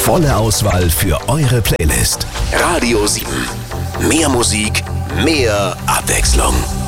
volle Auswahl für eure Playlist. Radio 7. Mehr Musik, mehr Abwechslung.